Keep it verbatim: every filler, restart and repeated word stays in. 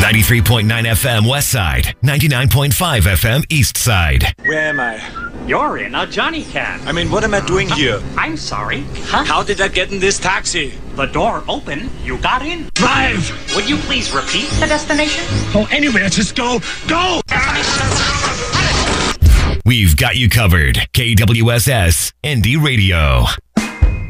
ninety-three point nine F M West Side, ninety-nine point five F M East Side. Where am I? You're in a Johnny Cab. I mean, what am I doing here? I'm sorry. Huh? How did I get in this taxi? The door opened. You got in. Drive! Would you please repeat the destination? Oh, anywhere. Just go. Go! We've got you covered. K W S S Indie Radio.